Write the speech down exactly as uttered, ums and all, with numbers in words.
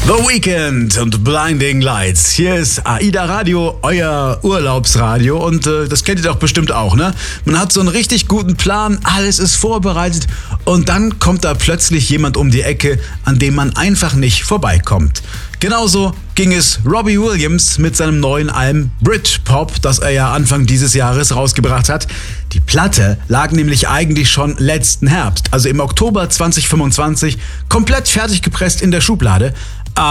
The Weekend und Blinding Lights. Hier ist AIDA Radio, euer Urlaubsradio, und äh, das kennt ihr doch bestimmt auch, ne? Man hat so einen richtig guten Plan, alles ist vorbereitet und dann kommt da plötzlich jemand um die Ecke, an dem man einfach nicht vorbeikommt. Genauso ging es Robbie Williams mit seinem neuen Album Britpop, das er ja Anfang dieses Jahres rausgebracht hat. Die Platte lag nämlich eigentlich schon letzten Herbst, also im Oktober zwanzig fünfundzwanzig, komplett fertig gepresst in der Schublade.